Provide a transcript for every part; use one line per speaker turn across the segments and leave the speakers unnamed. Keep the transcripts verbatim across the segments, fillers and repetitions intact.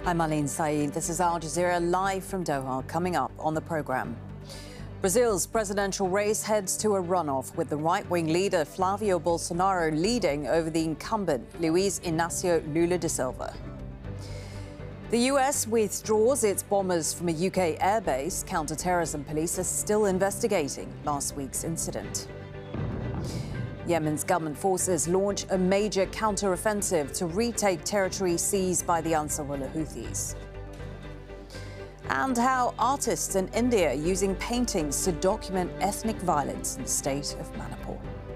I'm Marlene Saeed. This is Al Jazeera live from Doha. Coming up on the programme. Brazil's presidential race heads to a runoff with the right-wing leader Flavio Bolsonaro leading over the incumbent Luiz Inácio Lula da Silva. The U S withdraws its bombers from a U K airbase. Counter-terrorism police are still investigating last week's incident. Yemen's government forces launch a major counter-offensive to retake territory seized by the Ansarullah Houthis. And how artists in India are using paintings to document ethnic violence in the state of Manipur.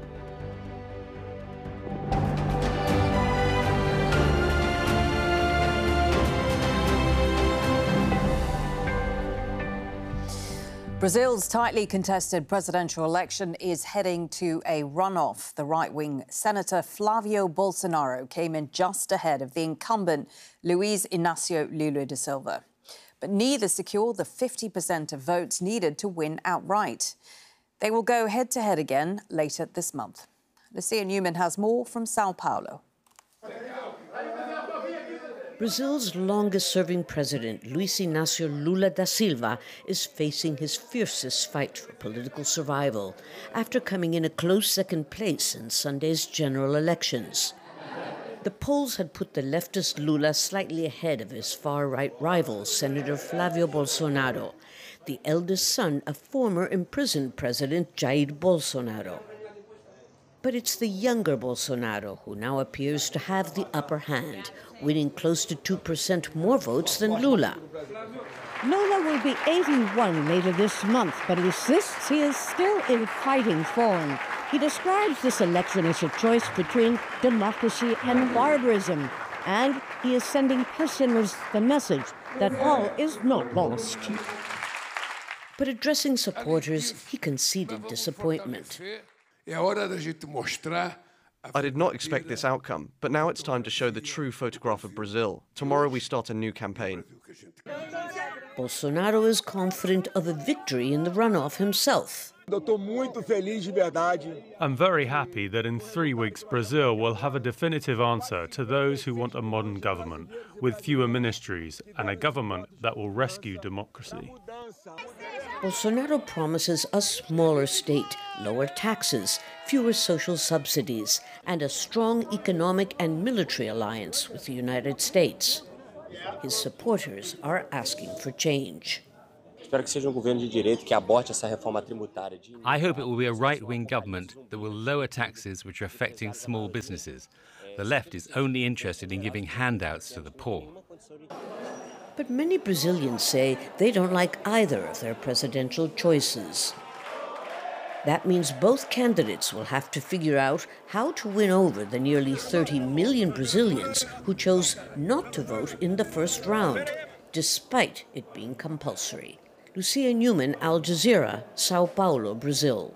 Brazil's tightly contested presidential election is heading to a runoff. The right-wing Senator Flavio Bolsonaro came in just ahead of the incumbent Luiz Inácio Lula da Silva. But neither secured the fifty percent of votes needed to win outright. They will go head-to-head again later this month. Lucia Newman has more from Sao Paulo.
Brazil's longest-serving president, Luiz Inácio Lula da Silva, is facing his fiercest fight for political survival after coming in a close second place in Sunday's general elections. The polls had put the leftist Lula slightly ahead of his far-right rival, Senator Flavio Bolsonaro, the eldest son of former imprisoned President Jair Bolsonaro. But it's the younger Bolsonaro who now appears to have the upper hand, winning close to two percent more votes than Lula.
Lula will be eighty-one later this month, but insists he is still in fighting form. He describes this election as a choice between democracy and barbarism, and he is sending pessimists the message that all is not lost.
But addressing supporters, he conceded disappointment.
I did not expect this outcome, but now it's time to show the true photograph of Brazil. Tomorrow we start a new campaign.
Bolsonaro is confident of a victory in the runoff himself.
I'm very happy that in three weeks Brazil will have a definitive answer to those who want a modern government with fewer ministries and a government that will rescue democracy.
Bolsonaro promises a smaller state, lower taxes, fewer social subsidies, and a strong economic and military alliance with the United States. His supporters are asking for change.
I hope it will be a right-wing government that will lower taxes which are affecting small businesses. The left is only interested in giving handouts to the poor.
But many Brazilians say they don't like either of their presidential choices. That means both candidates will have to figure out how to win over the nearly thirty million Brazilians who chose not to vote in the first round, despite it being compulsory. Lucia Newman, Al Jazeera, Sao Paulo, Brazil.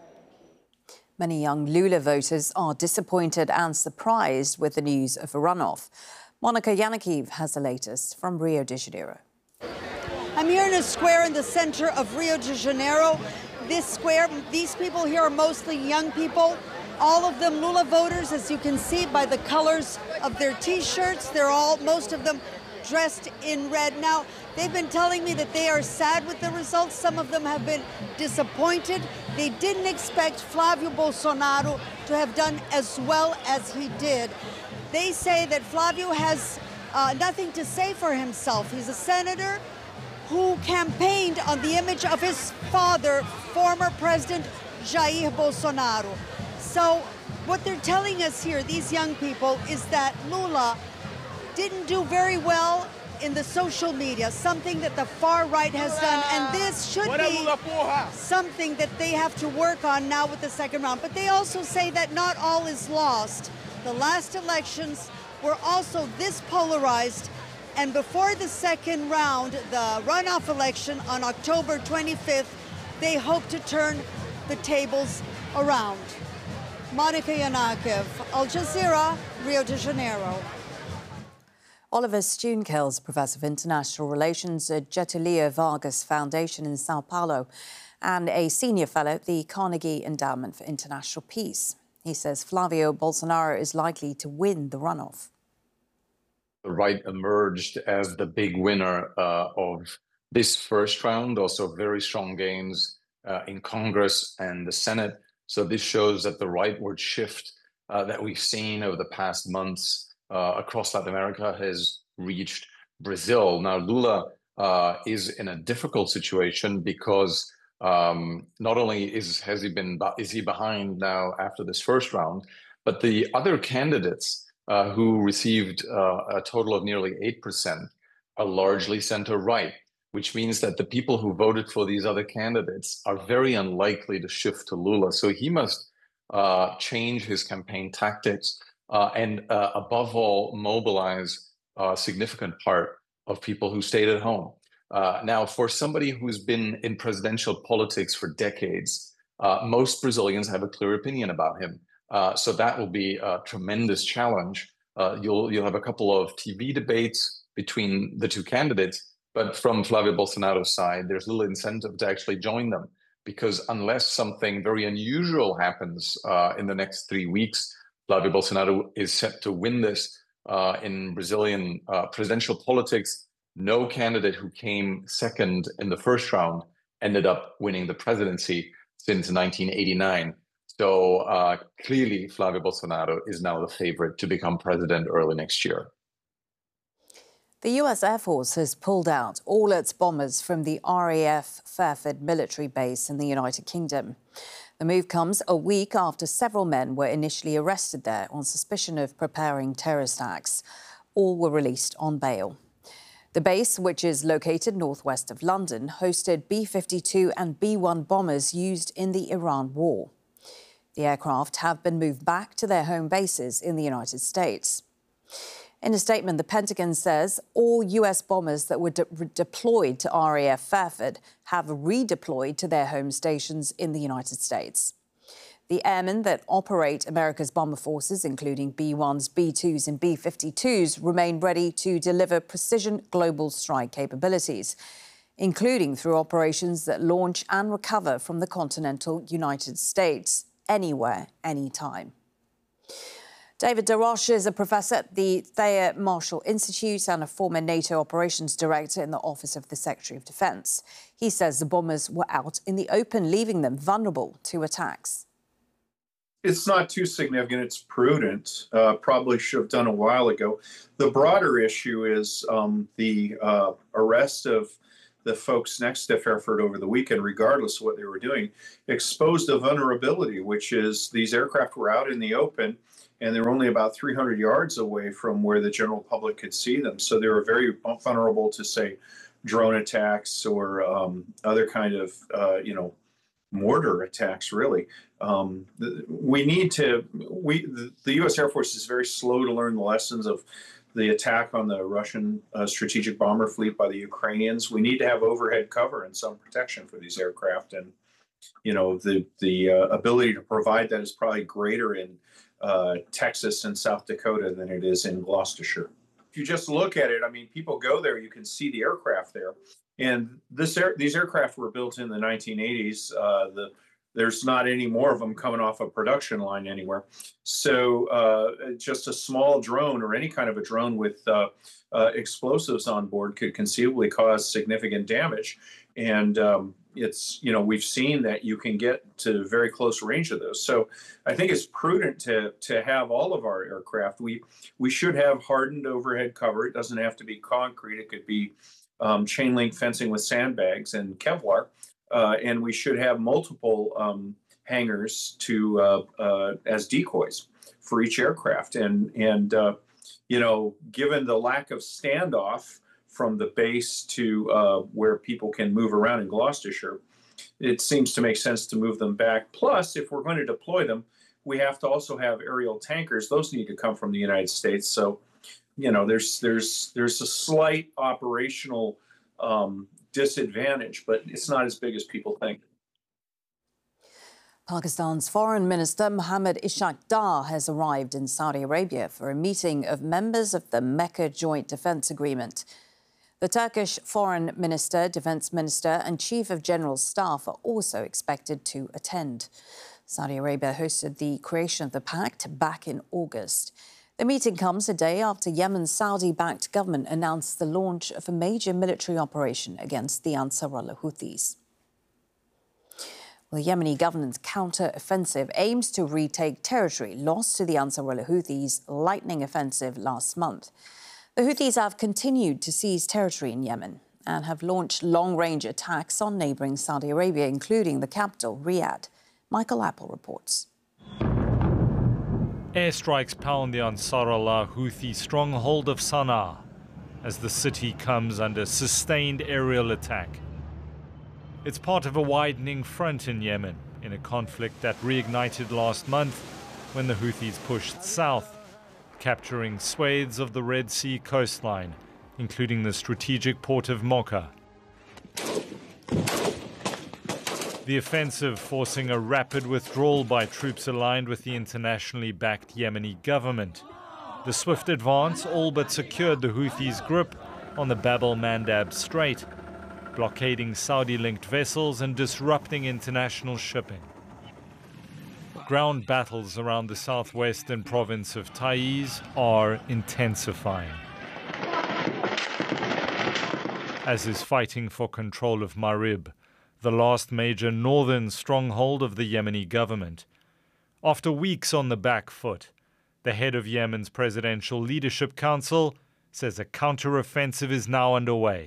Many young Lula voters are disappointed and surprised with the news of a runoff. Monica Yanakiv has the latest from Rio de Janeiro.
I'm here in a square in the center of Rio de Janeiro. This square, these people here are mostly young people, all of them Lula voters, as you can see by the colors of their T-shirts. They're all, most of them, dressed in red. Now, they've been telling me that they are sad with the results. Some of them have been disappointed. They didn't expect Flavio Bolsonaro to have done as well as he did. They say that Flavio has uh, nothing to say for himself. He's a senator who campaigned on the image of his father, former President Jair Bolsonaro. So what they're telling us here, these young people, is that Lula didn't do very well in the social media, something that the far right has done, and this should be something that they have to work on now with the second round. But they also say that not all is lost. The last elections were also this polarized, and before the second round, the runoff election on October twenty-fifth, they hope to turn the tables around. Monica Yanakiv, Al Jazeera, Rio de Janeiro.
Oliver Stuhnkels, Professor of International Relations at Getulio Vargas Foundation in Sao Paulo and a Senior Fellow at the Carnegie Endowment for International Peace. He says Flavio Bolsonaro is likely to win the runoff.
The right emerged as the big winner uh, of this first round. Also very strong gains uh, in Congress and the Senate. So this shows that the rightward shift uh, that we've seen over the past months uh, across Latin America has reached Brazil. Now, Lula uh, is in a difficult situation because um, not only is has he been is he behind now after this first round, but the other candidates uh, who received uh, a total of nearly eight percent are largely center-right, which means that the people who voted for these other candidates are very unlikely to shift to Lula. So he must uh, change his campaign tactics uh, and, uh, above all, mobilize a significant part of people who stayed at home. Uh, now, for somebody who's been in presidential politics for decades, uh, most Brazilians have a clear opinion about him. Uh, so that will be a tremendous challenge. Uh, you'll you'll have a couple of T V debates between the two candidates, but from Flavio Bolsonaro's side, there's little incentive to actually join them, because unless something very unusual happens uh, in the next three weeks, Flavio Bolsonaro is set to win this. Uh, in Brazilian uh, presidential politics, no candidate who came second in the first round ended up winning the presidency since nineteen eighty-nine. So uh, clearly, Flavio Bolsonaro is now the favorite to become president early next year.
The U S Air Force has pulled out all its bombers from the R A F Fairford military base in the United Kingdom. The move comes a week after several men were initially arrested there on suspicion of preparing terrorist acts. All were released on bail. The base, which is located northwest of London, hosted B fifty-two and B one bombers used in the Iran war. The aircraft have been moved back to their home bases in the United States. In a statement, the Pentagon says all U S bombers that were de deployed to R A F Fairford have redeployed to their home stations in the United States. The airmen that operate America's bomber forces, including B ones, B twos and B fifty-twos, remain ready to deliver precision global strike capabilities, including through operations that launch and recover from the continental United States, anywhere, anytime. David Darosh is a professor at the Thayer Marshall Institute and a former NATO operations director in the Office of the Secretary of Defence. He says the bombers were out in the open, leaving them vulnerable to attacks.
It's not too significant. It's prudent. Uh, probably should have done a while ago. The broader issue is um, the uh, arrest of the folks next to Fairford over the weekend, regardless of what they were doing, exposed a vulnerability, which is these aircraft were out in the open, and they were only about three hundred yards away from where the general public could see them. So they were very vulnerable to, say, drone attacks or um, other kind of, uh, you know, mortar attacks, really. Um, the, we need to, we, the, the U S Air Force is very slow to learn the lessons of the attack on the Russian uh, strategic bomber fleet by the Ukrainians. We need to have overhead cover and some protection for these aircraft. And, you know, the, the uh, ability to provide that is probably greater in uh, Texas and South Dakota than it is in Gloucestershire. If you just look at it, I mean, people go there, you can see the aircraft there. And this air, these aircraft were built in the nineteen eighties. Uh, the, there's not any more of them coming off a production line anywhere. So uh, just a small drone or any kind of a drone with uh, uh, explosives on board could conceivably cause significant damage. And um, it's, you know, we've seen that you can get to very close range of those. So I think it's prudent to to have all of our aircraft. We, we should have hardened overhead cover. It doesn't have to be concrete. It could be Um, chain link fencing with sandbags and Kevlar, uh, and we should have multiple um, hangars to uh, uh, as decoys for each aircraft. And and uh, you know, given the lack of standoff from the base to uh, where people can move around in Gloucestershire, it seems to make sense to move them back. Plus, if we're going to deploy them, we have to also have aerial tankers. Those need to come from the United States. So, you know, there's there's there's a slight operational um, disadvantage, but it's not as big as people think.
Pakistan's Foreign Minister Mohammad Ishaq Dar has arrived in Saudi Arabia for a meeting of members of the Mecca Joint Defence Agreement. The Turkish Foreign Minister, Defence Minister and Chief of General Staff are also expected to attend. Saudi Arabia hosted the creation of the pact back in August. The meeting comes a day after Yemen's Saudi-backed government announced the launch of a major military operation against the Ansar Allah Houthis. Well, the Yemeni government's counter-offensive aims to retake territory lost to the Ansar Allah Houthis' lightning offensive last month. The Houthis have continued to seize territory in Yemen and have launched long-range attacks on neighbouring Saudi Arabia, including the capital, Riyadh. Michael Apple reports.
Airstrikes pound the Ansar Allah Houthi stronghold of Sana'a as the city comes under sustained aerial attack. It's part of a widening front in Yemen, in a conflict that reignited last month when the Houthis pushed south, capturing swathes of the Red Sea coastline, including the strategic port of Mocha. The offensive forcing a rapid withdrawal by troops aligned with the internationally backed Yemeni government. The swift advance all but secured the Houthis' grip on the Bab el-Mandab Strait, blockading Saudi-linked vessels and disrupting international shipping. Ground battles around the southwestern province of Taiz are intensifying, as is fighting for control of Marib, the last major northern stronghold of the Yemeni government. After weeks on the back foot, the head of Yemen's Presidential Leadership Council says a counter-offensive is now underway.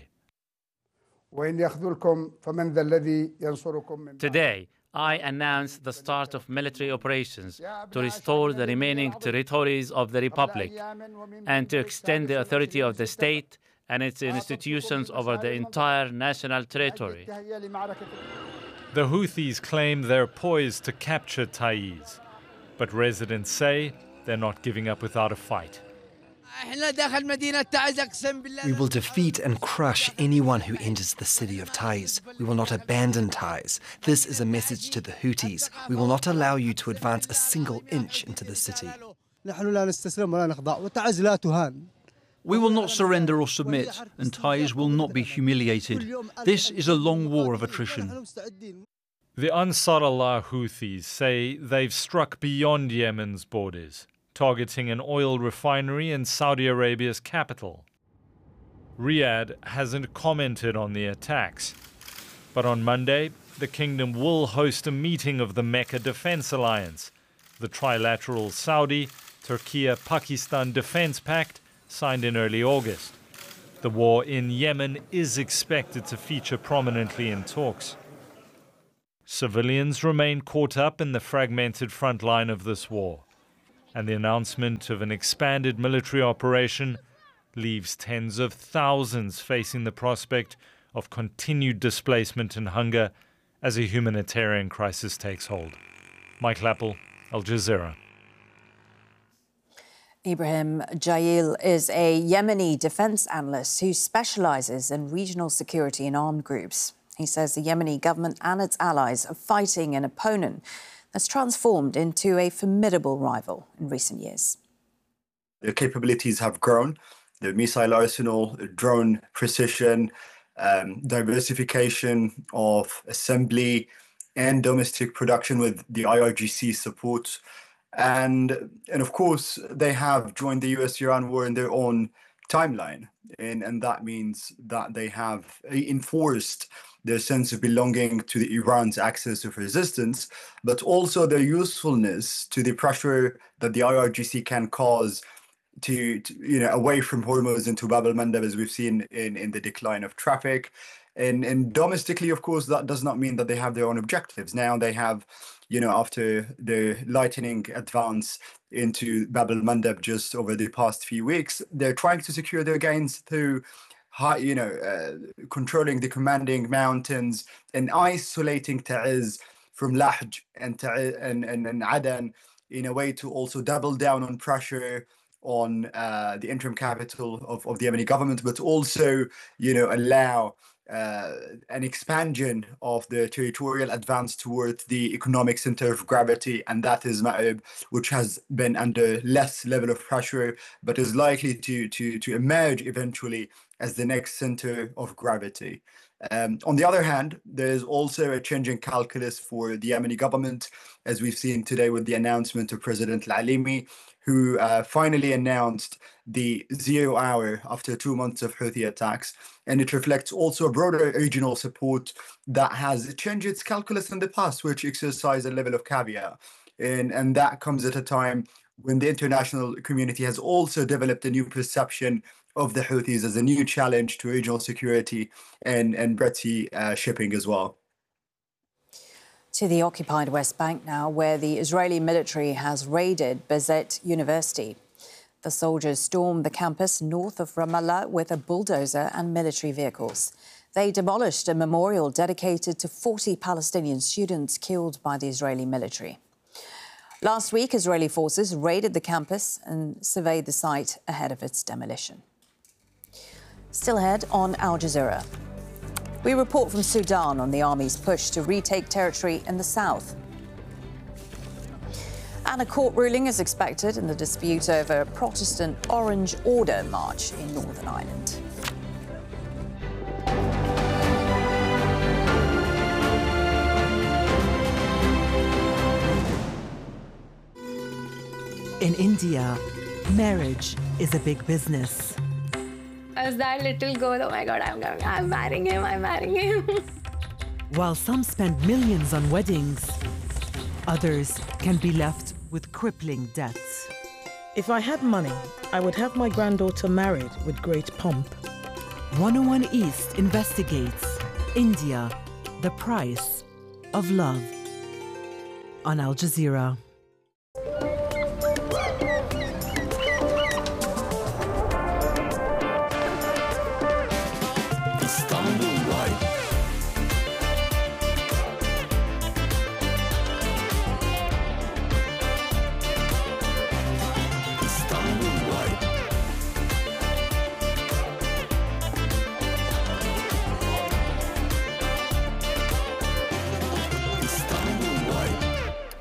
Today, I announce the start of military operations to restore the remaining territories of the Republic and to extend the authority of the state and its institutions over the entire national territory.
The Houthis claim they're poised to capture Taiz, but residents say they're not giving up without a fight.
We will defeat and crush anyone who enters the city of Taiz. We will not abandon Taiz. This is a message to the Houthis. We will not allow you to advance a single inch into the city.
We will not surrender or submit, and Taiz will not be humiliated. This is a long war of attrition.
The Ansar Allah Houthis say they've struck beyond Yemen's borders, targeting an oil refinery in Saudi Arabia's capital. Riyadh hasn't commented on the attacks, but on Monday, the kingdom will host a meeting of the Mecca Defense Alliance, the trilateral Saudi, Turkey, Pakistan Defense Pact signed in early August. The war in Yemen is expected to feature prominently in talks. Civilians remain caught up in the fragmented front line of this war, and the announcement of an expanded military operation leaves tens of thousands facing the prospect of continued displacement and hunger as a humanitarian crisis takes hold. Mike Lappel, Al Jazeera.
Ibrahim Jail is a Yemeni defense analyst who specializes in regional security and armed groups. He says the Yemeni government and its allies are fighting an opponent that's transformed into a formidable rival in recent years.
Their capabilities have grown. Their missile arsenal, drone precision, um, diversification of assembly and domestic production with the I R G C support. And, and of course, they have joined the U S Iran war in their own timeline. And, and that means that they have enforced their sense of belonging to the Iran's axis of resistance, but also their usefulness to the pressure that the I R G C can cause to, to you know, away from Hormuz into Bab el-Mandab, as we've seen in, in the decline of traffic. And, and domestically, of course, that does not mean that they have their own objectives. Now they have, you know, after the lightning advance into Bab el-Mandab just over the past few weeks, they're trying to secure their gains through, high, you know, uh, controlling the commanding mountains and isolating Ta'iz from Lahj and, and, and, and Adan in a way to also double down on pressure on uh, the interim capital of, of the Yemeni government, but also, you know, allow Uh, an expansion of the territorial advance towards the economic center of gravity, and that is Ma'rib, which has been under less level of pressure, but is likely to, to, to emerge eventually as the next center of gravity. Um, on the other hand, there is also a changing calculus for the Yemeni government, as we've seen today with the announcement of President Al-Alimi, who uh, finally announced the zero hour after two months of Houthi attacks. And it reflects also a broader regional support that has changed its calculus in the past, which exercised a level of caveat. And, and that comes at a time when the international community has also developed a new perception of the Houthis as a new challenge to regional security and, and Red Sea uh, shipping as well.
To the occupied West Bank now, where the Israeli military has raided Bezet University. The soldiers stormed the campus north of Ramallah with a bulldozer and military vehicles. They demolished a memorial dedicated to forty Palestinian students killed by the Israeli military. Last week, Israeli forces raided the campus and surveyed the site ahead of its demolition. Still ahead on Al Jazeera. We report from Sudan on the army's push to retake territory in the south. And a court ruling is expected in the dispute over a Protestant Orange Order march in Northern Ireland.
In India, marriage is a big business.
As that little girl, oh my God, I'm going, I'm marrying him, I'm marrying him.
While some spend millions on weddings, others can be left with crippling debts.
If I had money, I would have my granddaughter married with great pomp.
one oh one East investigates India, the price of love on Al Jazeera.